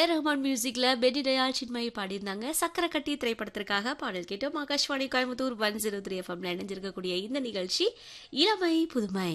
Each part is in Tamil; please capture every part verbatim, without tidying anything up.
ஏ ரஹ்மான் மியூசிக்ல பெடி டயால் சின்மயி பாடியிருந்தாங்க. சக்கரை கட்டி திரைப்படத்திற்காக பாடல் கேட்டோம். Akashvani Coimbatore one zero three எஃப்எம்ல இணைஞ்சிருக்கக்கூடிய இந்த நிகழ்ச்சி இளமை புதுமை.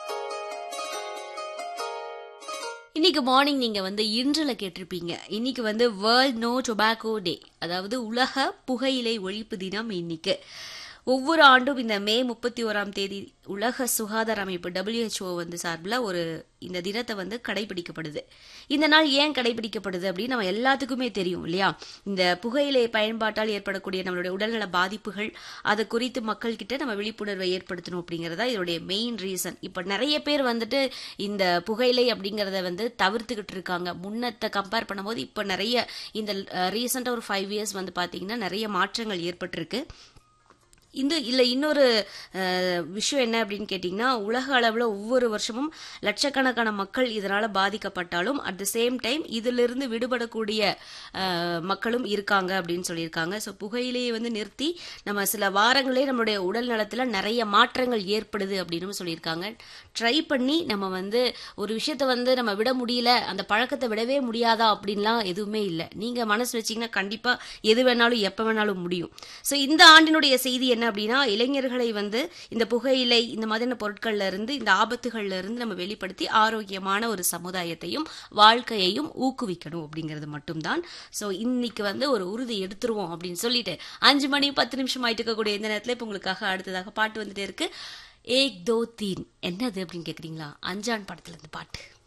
இன்னைக்கு மார்னிங் நீங்க வந்து இன்றுல கேட்டிருப்பீங்க. இன்னைக்கு வந்து வேர்ல்ட் நோ டொபாக்கோ டே, அதாவது உலக புகையிலை ஒழிப்பு தினம். இன்னைக்கு ஒவ்வொரு ஆண்டும் இந்த மே முப்பத்தி ஓராம் தேதி உலக சுகாதார அமைப்பு டபிள்யூஹெச்ஓ வந்து சார்பில் ஒரு இந்த தினத்தை வந்து கடைபிடிக்கப்படுது. இந்த நாள் ஏன் கடைபிடிக்கப்படுது அப்படின்னு நம்ம எல்லாத்துக்குமே தெரியும் இல்லையா? இந்த புகையிலை பயன்பாட்டால் ஏற்படக்கூடிய நம்மளுடைய உடல்நல பாதிப்புகள், அது குறித்து மக்கள் கிட்ட நம்ம விழிப்புணர்வை ஏற்படுத்தணும் அப்படிங்கறதா இதோடைய மெயின் ரீசன். இப்ப நிறைய பேர் வந்துட்டு இந்த புகையிலை அப்படிங்கறத வந்து தவிர்த்துக்கிட்டு இருக்காங்க. முன்னத்தை கம்பேர் பண்ணும்போது இப்ப நிறைய இந்த ரீசெண்டா ஒரு ஃபைவ் இயர்ஸ் வந்து பாத்தீங்கன்னா நிறைய மாற்றங்கள் ஏற்பட்டிருக்கு. இந்த இல்ல இன்னொரு விஷயம் என்ன அப்படின்னு கேட்டீங்கன்னா, உலக அளவுல ஒவ்வொரு வருஷமும் லட்சக்கணக்கான மக்கள் இதனால பாதிக்கப்பட்டாலும் அட் த சேம் டைம் இதிலிருந்து விடுபடக்கூடிய மக்களும் இருக்காங்க அப்படின்னு சொல்லியிருக்காங்க. ஸோ புகையிலையை வந்து நிறுத்தி நம்ம சில வாரங்களே நம்மளுடைய உடல் நலத்துல நிறைய மாற்றங்கள் ஏற்படுது அப்படின்னு சொல்லியிருக்காங்க. ட்ரை பண்ணி நம்ம வந்து ஒரு விஷயத்த வந்து நம்ம விட முடியல, அந்த பழக்கத்தை விடவே முடியாதா அப்படின்லாம் எதுவுமே இல்லை. நீங்க மனசு வச்சீங்கன்னா கண்டிப்பா எது வேணாலும் எப்ப வேணாலும் முடியும். ஸோ இந்த ஆண்டினுடைய செய்தி என்ன அப்படின்னா, இளைஞர்களை வந்து இந்த புகையிலை இந்த மாதிரியான பொருட்கள்ல இருந்து, இந்த ஆபத்துகள்ல இருந்து நம்ம வெளிப்படுத்தி ஆரோக்கியமான ஒரு சமுதாயத்தையும் வாழ்க்கையையும் ஊக்குவிக்கணும் அப்படிங்கிறது மட்டும்தான். ஸோ இன்னைக்கு வந்து ஒரு உறுதி எடுத்துருவோம் அப்படின்னு சொல்லிட்டு அஞ்சு மணி பத்து நிமிஷம் ஆயிட்டு இருக்கக்கூடிய இந்த நேரத்தில் இப்போ உங்களுக்காக அடுத்ததாக பாட்டு வந்துட்டே இருக்கு. ஏக் தோ தீன். என்னது அப்படின்னு கேக்குறீங்களா? அஞ்சான் படத்துல இருந்து பாட்டு.